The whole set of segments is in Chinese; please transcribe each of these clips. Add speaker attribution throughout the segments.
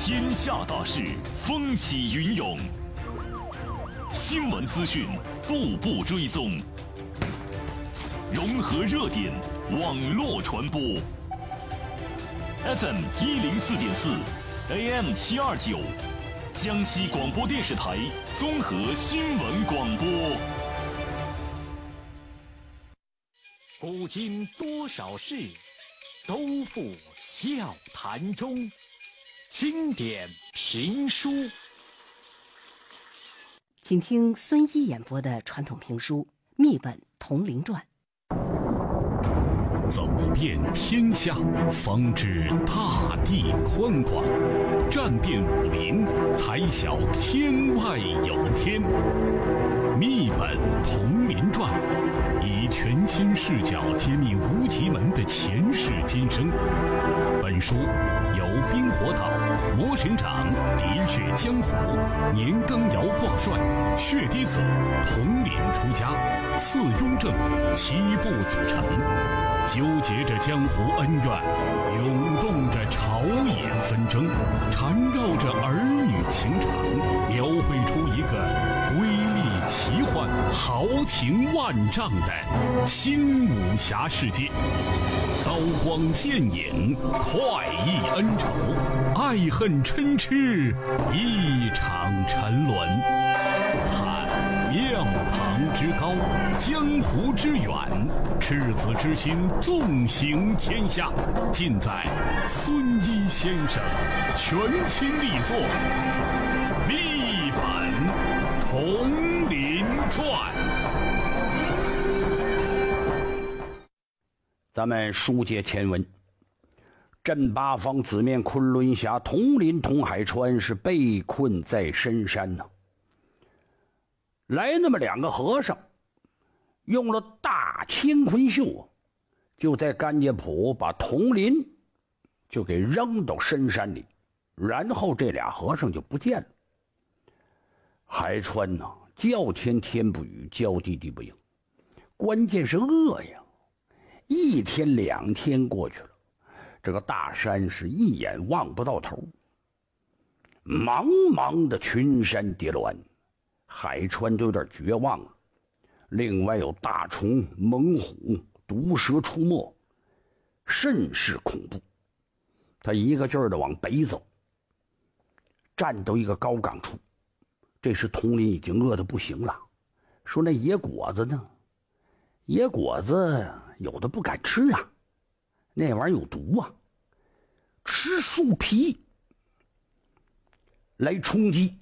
Speaker 1: 天下大事，风起云涌，新闻资讯步步追踪，融合热点，网络传播。FM 104.4 ，AM 729，江西广播电视台综合新闻广播。
Speaker 2: 古今多少事，都付笑谈中。经典评书，
Speaker 3: 请听孙一演播的传统评书《密本铜陵传》。
Speaker 4: 走遍天下，方知大地宽广；战遍武林，才晓天外有天。密本铜陵传，以全新视角揭秘无极门的前世今生。本书由冰火岛、魔神掌、喋血江湖、年羹尧挂帅、血滴子、统领出家、次雍正7部组成，纠结着江湖恩怨，涌动着朝野纷争，缠绕着儿女情长，描绘出一个瑰丽奇幻、豪情万丈的新武侠世界。刀光剑影，快意恩仇，爱恨嗔痴，一场沉沦。看庙堂之高，江湖之远，赤子之心纵行天下，尽在孙一先生全新力作《密本铜陵传》。
Speaker 5: 咱们书接前文，镇八方紫面昆仑峡铜林铜海川是被困在深山呢。来那么两个和尚，用了大乾坤绣，就在甘家浦把铜林就给扔到深山里，然后这俩和尚就不见了。海川呢，叫天天不语，叫地地不应，关键是饿呀。1天2天过去了，这个大山是一眼望不到头，茫茫的群山叠峦，海川都有点绝望了。另外有大虫、猛虎、毒蛇出没，甚是恐怖。他一个劲儿的往北走，站到一个高岗处，这时铜林已经饿得不行了。说那野果子呢？野果子有的不敢吃啊，那玩意儿有毒啊，吃树皮来充饥。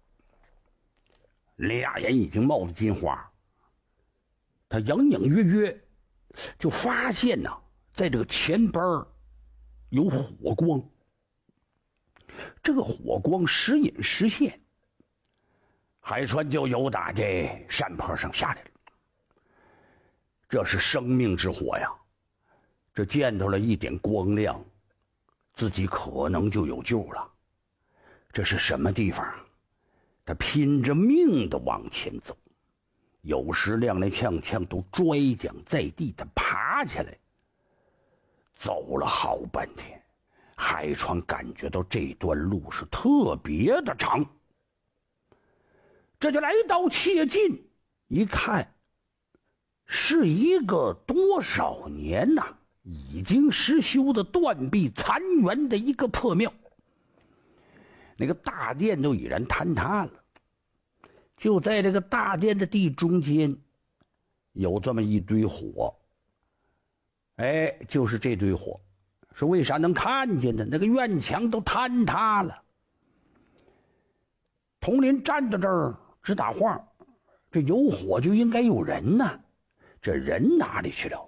Speaker 5: 俩人已经冒了金花，他隐隐约约就发现呢，在这个前边有火光，这个火光时隐时现。海川就由打这山坡上下来了。这是生命之火呀，这见到了一点光亮，自己可能就有救了。这是什么地方啊？他拼着命的往前走，有时踉踉跄跄都拽桨在地，他爬起来。走了好半天，海川感觉到这段路是特别的长。这就来到切近一看，是一个多少年呐，已经失修的断壁残垣的一个破庙。那个大殿都已然坍塌了，就在这个大殿的地中间有这么一堆火。就是这堆火，说为啥能看见呢？那个院墙都坍塌了。铜林站在这儿直打晃，这有火就应该有人呐，这人哪里去了？